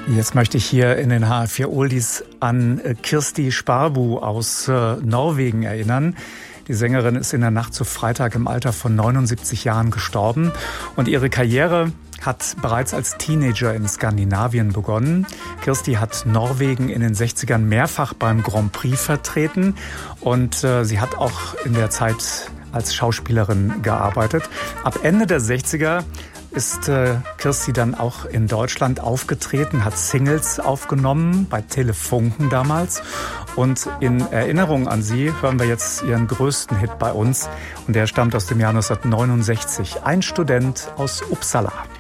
Jetzt möchte ich hier in den HR4 Oldies an Kirsti Sparbu aus Norwegen erinnern. Die Sängerin ist in der Nacht zu Freitag im Alter von 79 Jahren gestorben. Und ihre Karriere hat bereits als Teenager in Skandinavien begonnen. Kirsti hat Norwegen in den 60ern mehrfach beim Grand Prix vertreten. Und sie hat auch in der Zeit als Schauspielerin gearbeitet. Ab Ende der 60er ist Kirsti dann auch in Deutschland aufgetreten, hat Singles aufgenommen, bei Telefunken damals. Und in Erinnerung an sie hören wir jetzt ihren größten Hit bei uns. Und der stammt aus dem Jahr 1969. Ein Student aus Uppsala.